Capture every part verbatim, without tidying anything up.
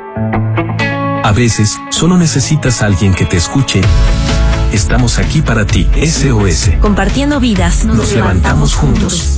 A veces, solo necesitas a alguien que te escuche. Estamos aquí para ti, S O S. Compartiendo vidas, nos, nos levantamos, levantamos juntos.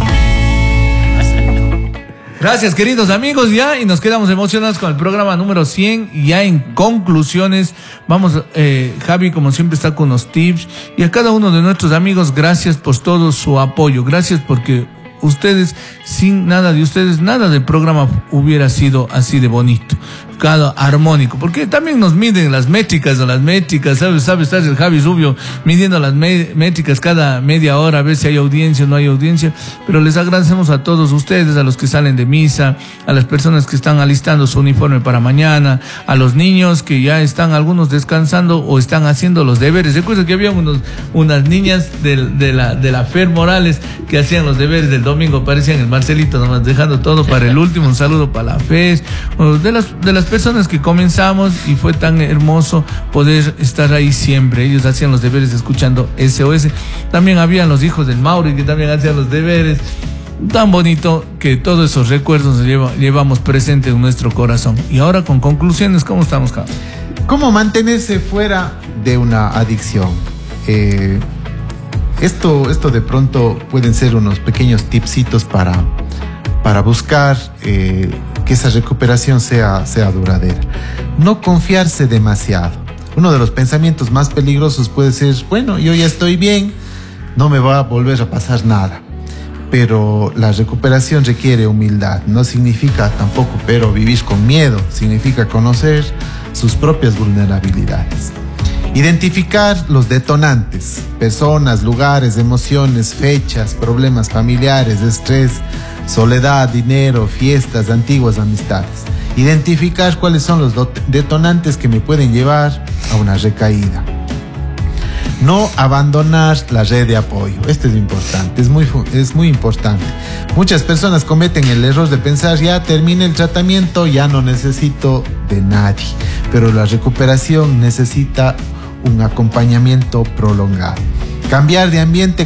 Gracias, queridos amigos, ya, y nos quedamos emocionados con el programa número cien, y ya en conclusiones, vamos, eh, Javi, como siempre, está con los tips, y a cada uno de nuestros amigos, gracias por todo su apoyo, gracias porque ustedes, sin nada de ustedes, nada del programa hubiera sido así de bonito, cada armónico, porque también nos miden las métricas o las métricas, ¿sabes? ¿Sabes? Está el Javi Rubio midiendo las me- métricas cada media hora, a ver si hay audiencia o no hay audiencia, pero les agradecemos a todos ustedes, a los que salen de misa, a las personas que están alistando su uniforme para mañana, a los niños que ya están algunos descansando o están haciendo los deberes. Recuerdo que había unos, unas niñas de, de, la, de la Fer Morales que hacían los deberes del domingo, parecían el Marcelito, nomás dejando todo para el último. Un saludo para la Fer, de las, de las personas que comenzamos, y fue tan hermoso poder estar ahí siempre. Ellos hacían los deberes escuchando S O S. También habían los hijos del Mauri que también hacían los deberes. Tan bonito que todos esos recuerdos los lleva, llevamos presente en nuestro corazón. Y ahora con conclusiones, ¿cómo estamos, Carlos? ¿Cómo mantenerse fuera de una adicción? Eh, esto, esto de pronto pueden ser unos pequeños tipsitos para, para buscar eh, que esa recuperación sea, sea duradera. No confiarse demasiado. Uno de los pensamientos más peligrosos puede ser, bueno, yo ya estoy bien, no me va a volver a pasar nada. Pero la recuperación requiere humildad. No significa tampoco, pero vivir con miedo. Significa conocer sus propias vulnerabilidades. Identificar los detonantes, personas, lugares, emociones, fechas, problemas familiares, estrés, soledad, dinero, fiestas, antiguas amistades. Identificar cuáles son los detonantes que me pueden llevar a una recaída. No abandonar la red de apoyo. Esto es importante, es muy, es muy importante. Muchas personas cometen el error de pensar, ya termine el tratamiento, ya no necesito de nadie. Pero la recuperación necesita un acompañamiento prolongado. Cambiar de ambiente